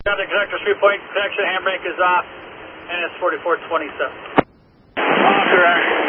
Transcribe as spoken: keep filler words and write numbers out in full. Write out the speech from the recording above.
Got the connector, three point connection, handbrake is off, and it's forty-four twenty-seven. Off, correct.